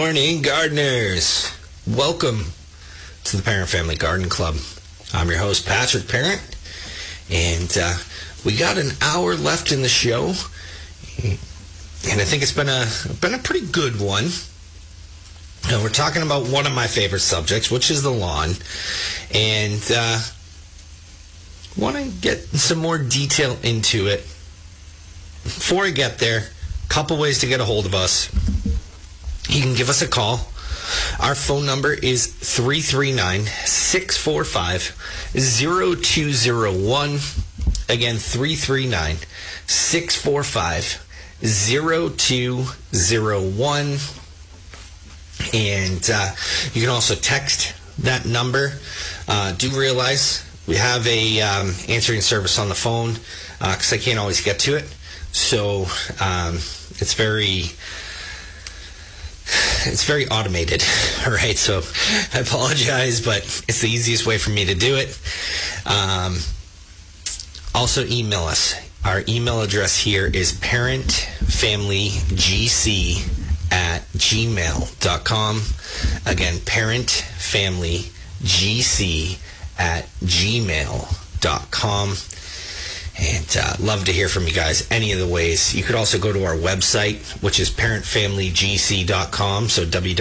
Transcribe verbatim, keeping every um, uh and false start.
morning, gardeners. Welcome to the Parent Family Garden Club. I'm your host, Patrick Parent, and uh, we got an hour left in the show, and I think it's been a been a pretty good one. Now, we're talking about one of my favorite subjects, which is the lawn, and uh, want to get some more detail into it. Before I get there, a couple ways to get a hold of us. You can give us a call. Our phone number is three three nine, six four five, zero two zero one. Again, three three nine, six four five, zero two zero one. And uh, you can also text that number. Uh, do realize we have a um, answering service on the phone because uh, I can't always get to it. So um, it's very... It's very automated, all right? So I apologize, but it's the easiest way for me to do it. Um, also, email us. Our email address here is parentfamilygc at gmail dot com. Again, parentfamilygc at gmail dot com. And uh, love to hear from you guys any of the ways. You could also go to our website, which is parent family g c dot com. So w